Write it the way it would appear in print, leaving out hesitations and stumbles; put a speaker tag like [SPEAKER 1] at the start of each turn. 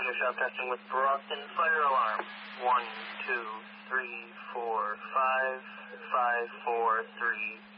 [SPEAKER 1] radio shop testing with Brockton. Fire alarm. 1, 2, 3, 4, 5, 5, 4, 3,